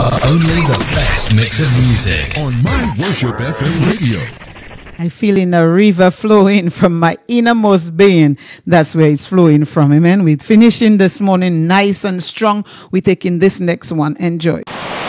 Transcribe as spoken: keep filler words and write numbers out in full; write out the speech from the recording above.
Only the best mix of music on My Worship F M Radio. I feel in a river flowing from my innermost being. That's where it's flowing from. Amen. We're finishing this morning nice and strong. We're taking this next one. Enjoy.